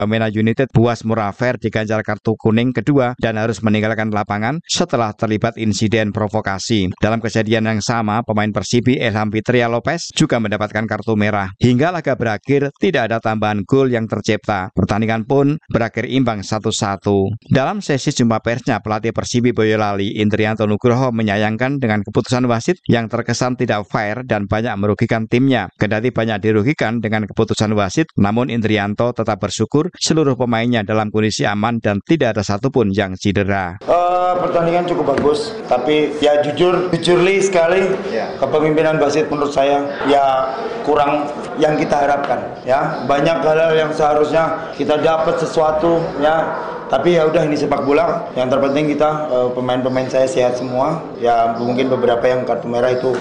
Pembina United Buas Murafer diganjar kartu kuning kedua dan harus meninggalkan lapangan setelah terlibat insiden provokasi. Dalam kejadian yang sama, pemain Persibi Ilham Fitria Lopez juga mendapatkan kartu merah. Hingga laga berakhir, tidak ada tambahan gol yang tercipta. Pertandingan pun berakhir imbang 1-1. Dalam sesi jumpa persnya, pelatih Persibi Boyolali Indrianto Nugroho menyayangkan dengan keputusan wasit yang terkesan tidak fair dan banyak merugikan timnya. Kendati banyak dirugikan dengan keputusan wasit, namun Indrianto tetap bersyukur seluruh pemainnya dalam kondisi aman dan tidak ada satupun yang cedera. Pertandingan cukup bagus, tapi ya jujurly sekali kepemimpinan wasit menurut saya ya kurang yang kita harapkan. Ya banyak hal yang seharusnya kita dapat sesuatu ya. Tapi ya udah, ini sepak bola. Yang terpenting kita pemain-pemain saya sehat semua. Ya mungkin beberapa yang kartu merah itu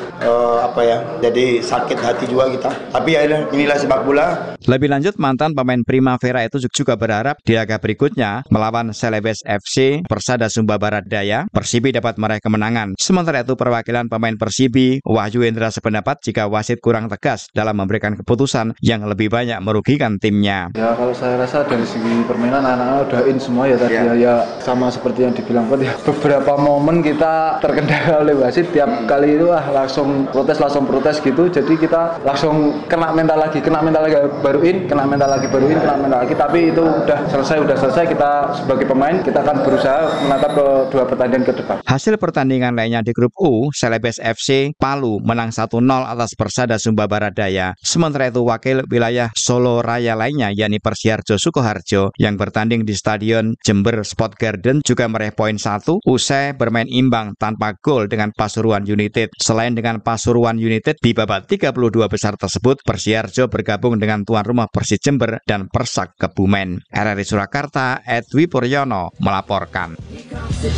jadi sakit hati juga kita. Tapi ya inilah sepak bola. Lebih lanjut, mantan pemain Primavera itu juga berharap di laga berikutnya melawan Celebes FC Persada Sumba Barat Daya, Persibi dapat meraih kemenangan. Sementara itu perwakilan pemain Persibi Wahyu Indra sependapat jika wasit kurang tegas dalam memberikan keputusan yang lebih banyak merugikan timnya. Ya kalau saya rasa dari segi permainan anak-anak udah in semua ya tadi ya sama seperti yang dibilang Pak ya. Beberapa momen kita terkendala oleh wasit, tiap kali itu langsung protes gitu. Jadi kita langsung kena mental lagi baruin, kena mental lagi. Tapi itu udah selesai. Kita sebagai pemain kita akan berusaha menatap ke dua pertandingan ke depan. Hasil pertandingan lainnya di grup U, Celebes FC Palu menang 1-0 atas Persada Sumba Barat Daya. Sementara itu wakil wilayah Solo Raya lainnya yakni Persiharjo Sukoharjo yang bertanding di Stadion Jember Sport Garden juga meraih poin 1 usai bermain imbang tanpa gol dengan Pasuruan United. Selain dengan Pasuruan United di babak 32 besar tersebut, Persiharjo bergabung dengan tuan rumah Persis Jember dan Persak Kebumen. RRI Surakarta, Edwi Puryono melaporkan.